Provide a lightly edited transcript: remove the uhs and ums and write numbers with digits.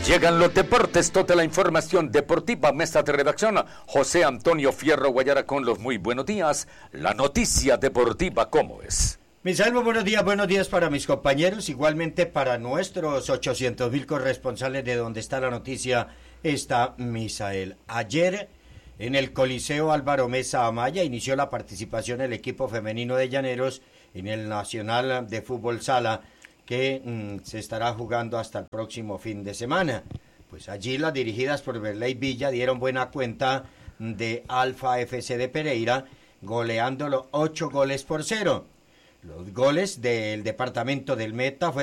Llegan los deportes, toda la información deportiva, mesa de redacción, José Antonio Fierro Guayara con los muy buenos días. La noticia deportiva, ¿cómo es? Misael, buenos días para mis compañeros, igualmente para nuestros 800.000 corresponsales de donde está la noticia, está Misael. Ayer, en el Coliseo Álvaro Mesa Amaya, inició la participación del equipo femenino de Llaneros en el Nacional de Fútbol Sala, que se estará jugando hasta el próximo fin de semana. Pues allí las dirigidas por Berley Villa dieron buena cuenta de Alfa FC de Pereira, goleándolo 8-0. Los goles del departamento del Meta fueron